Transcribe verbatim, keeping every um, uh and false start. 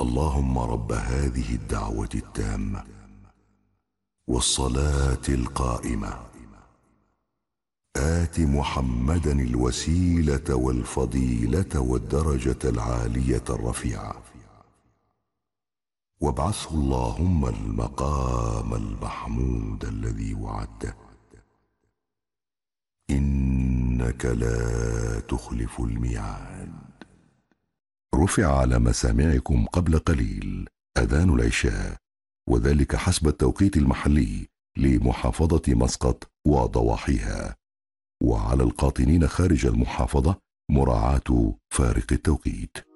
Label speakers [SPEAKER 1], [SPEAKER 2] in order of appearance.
[SPEAKER 1] اللهم رب هذه الدعوة التامة والصلاة القائمة آت محمدا الوسيلة والفضيلة والدرجة العالية الرفيعة وابعثه اللهم المقام المحمود الذي وعدته إنك لا تخلف الميعاد. رفع على مسامعكم قبل قليل أذان العشاء، وذلك حسب التوقيت المحلي لمحافظة مسقط وضواحيها، وعلى القاطنين خارج المحافظة مراعاة فارق التوقيت.